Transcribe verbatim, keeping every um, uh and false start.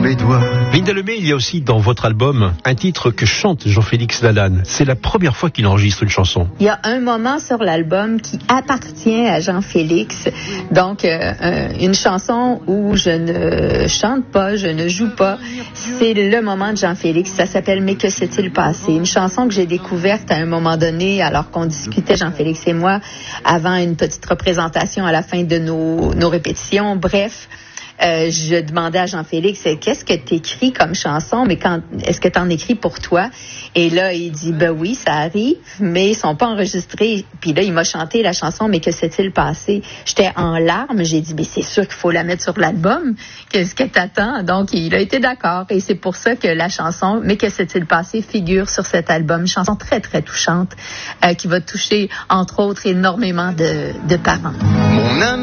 mes doigts. Linda Lemay, il y a aussi dans votre album un titre que chante Jean-Félix Lalanne. C'est la première fois qu'il enregistre une chanson. Il y a un moment sur l'album qui appartient à Jean-Félix. Donc, euh, euh, une chanson où je ne chante pas, je ne joue pas. C'est le moment de Jean-Félix. Ça s'appelle « Mais que s'est-il passé ?» Une chanson que j'ai découverte à un moment donné, alors qu'on discutait, Jean-Félix et moi, avant une petite représentation à la fin de nos, nos répétitions. Bref, euh, je demandais à Jean-Félix, qu'est-ce que t'écris comme chanson, mais quand est-ce que t'en écris pour toi? Et là, il dit, ben oui, ça arrive, mais ils sont pas enregistrés. Puis là, il m'a chanté la chanson, mais que s'est-il passé? J'étais en larmes, j'ai dit, mais c'est sûr qu'il faut la mettre sur l'album. Qu'est-ce que t'attends? Donc, il a été d'accord. Et c'est pour ça que la chanson, mais que s'est-il passé, figure sur cet album. Une chanson très, très touchante, euh, qui va toucher, entre autres, énormément de, de parents. Mon ami